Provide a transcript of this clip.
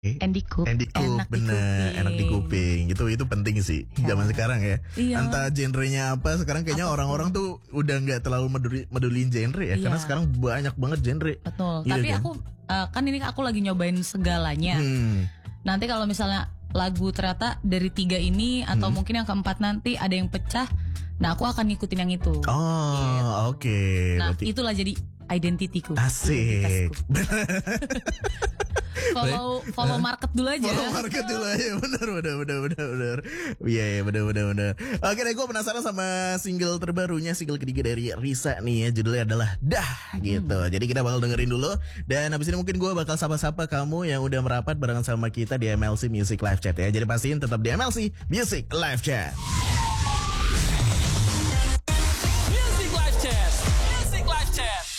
Andy Coop, Enak bener, enak di kuping. Itu penting sih zaman sekarang ya. Iya. Entah genrenya apa, sekarang kayaknya orang-orang tuh udah nggak terlalu meduliin genre ya, karena sekarang banyak banget genre. Betul. Iya Tapi kan? aku kan ini aku lagi nyobain segalanya. Nanti kalau misalnya lagu ternyata dari 3 ini atau mungkin yang keempat nanti ada yang pecah, nah aku akan ngikutin yang itu. Oh, oke. Nah, Berarti itulah jadi identitiku. asik. Follow market dulu aja. Follow market dulu aja. Bener. Iya, bener. Oke deh, gue penasaran sama single terbarunya, single ketiga dari Risa nih ya. Judulnya adalah Dah gitu. Jadi kita bakal dengerin dulu. Dan abis ini mungkin gue bakal sapa-sapa kamu yang udah merapat barengan sama kita di MLC Music Live Chat ya. Jadi pastiin tetap di MLC Music Live Chat.